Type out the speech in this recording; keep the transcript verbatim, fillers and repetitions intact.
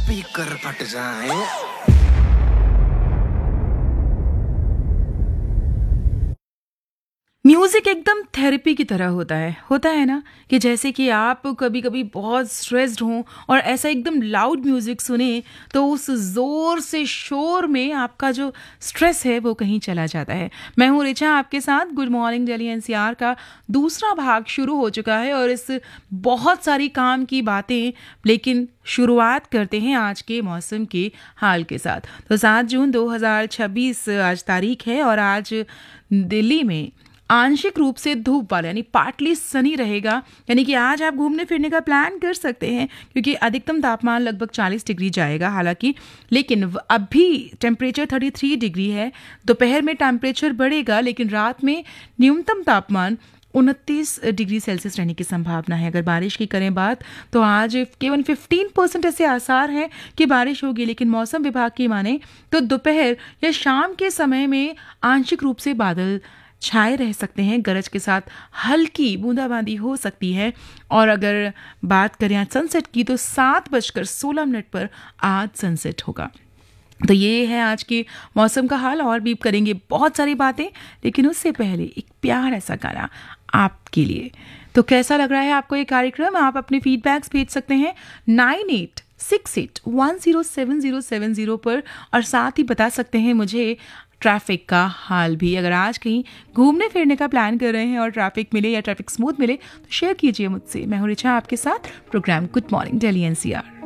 P कर फट जाए। म्यूज़िक एकदम थेरेपी की तरह होता है होता है ना कि जैसे कि आप कभी-कभी बहुत स्ट्रेस्ड हों और ऐसा एकदम लाउड म्यूज़िक सुने तो उस ज़ोर से शोर में आपका जो स्ट्रेस है वो कहीं चला जाता है। मैं हूँ ऋचा आपके साथ। गुड मॉर्निंग दिल्ली एनसीआर का दूसरा भाग शुरू हो चुका है और इस बहुत सारी काम की बातें, लेकिन शुरुआत करते हैं आज के मौसम के हाल के साथ। तो सात जून दो हज़ार छब्बीस आज तारीख है और आज दिल्ली में आंशिक रूप से धूप वाला यानी पार्टली सनी रहेगा। यानी कि आज आप घूमने फिरने का प्लान कर सकते हैं क्योंकि अधिकतम तापमान लगभग चालीस डिग्री जाएगा हालांकि, लेकिन अभी टेम्परेचर तैंतीस डिग्री है। दोपहर में टेम्परेचर बढ़ेगा लेकिन रात में न्यूनतम तापमान उनतीस डिग्री सेल्सियस रहने की संभावना है। अगर बारिश की करें बात तो आज केवल पंद्रह परसेंट ऐसे आसार हैं कि बारिश होगी, लेकिन मौसम विभाग की माने तो दोपहर या शाम के समय में आंशिक रूप से बादल छाए रह सकते हैं, गरज के साथ हल्की बूंदाबांदी हो सकती है। और अगर बात करें आज सनसेट की तो सात बजकर सोलह मिनट पर आज सनसेट होगा। तो ये है आज के मौसम का हाल। और भी करेंगे बहुत सारी बातें, लेकिन उससे पहले एक प्यार ऐसा गाना आपके लिए। तो कैसा लग रहा है आपको ये कार्यक्रम? आप अपने फीडबैक्स भेज सकते हैं nine eight six eight one zero seven zero seven zero पर और साथ ही बता सकते हैं मुझे ट्रैफिक का हाल भी। अगर आज कहीं घूमने फिरने का प्लान कर रहे हैं और ट्रैफिक मिले या ट्रैफिक स्मूथ मिले तो शेयर कीजिए मुझसे। मैं हूं ऋचा आपके साथ, programme good morning Delhi NCR.